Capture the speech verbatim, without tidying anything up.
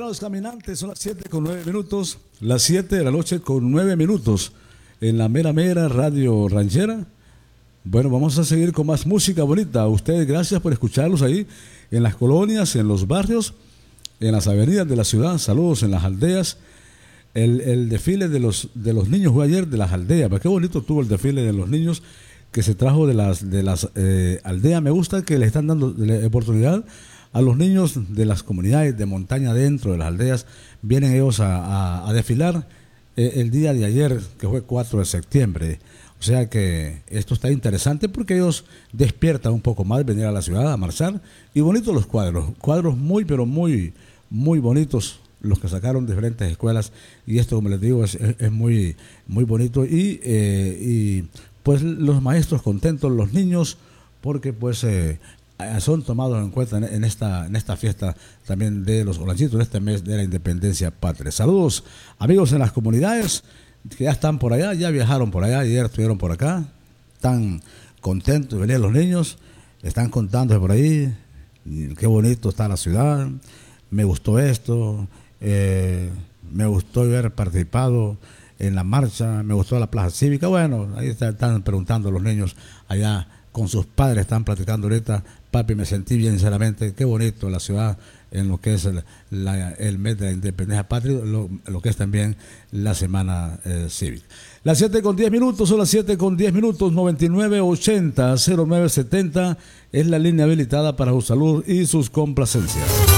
Estimados caminantes, son las siete con nueve minutos, las siete de la noche con nueve minutos, en la mera mera radio ranchera. Bueno, vamos a seguir con más música bonita. A ustedes, gracias por escucharlos ahí, en las colonias, en los barrios, en las avenidas de la ciudad. Saludos en las aldeas. El, el desfile de los, de los niños fue ayer de las aldeas. Qué bonito tuvo el desfile de los niños que se trajo de las, de las eh, aldeas. Me gusta que le están dando la oportunidad a los niños de las comunidades de montaña dentro de las aldeas. Vienen ellos a, a, a desfilar eh, el día de ayer, que fue cuatro de septiembre. O sea que esto está interesante porque ellos despiertan un poco más, venir a la ciudad a marchar. Y bonitos los cuadros, cuadros muy, pero muy, muy bonitos los que sacaron de diferentes escuelas. Y esto, como les digo, es, es, es muy, muy bonito. Y, eh, y pues los maestros contentos, los niños, porque pues eh, son tomados en cuenta en, en, esta, en esta fiesta también de los Olanchitos, en este mes de la Independencia Patria. Saludos, amigos en las comunidades que ya están por allá, ya viajaron por allá, ayer estuvieron por acá, están contentos de venir los niños, están contando por ahí, qué bonito está la ciudad, me gustó esto, eh, me gustó haber participado en la marcha, me gustó la plaza cívica. Bueno, ahí está, están preguntando los niños allá con sus padres, están platicando ahorita. Papi, me sentí bien, sinceramente, qué bonito la ciudad en lo que es el, la, el mes de la Independencia Patria, lo, lo que es también la semana eh, cívica. Las siete con diez minutos, son las siete con diez minutos, noventa y nueve ochenta cero nueve setenta es la línea habilitada para su salud y sus complacencias.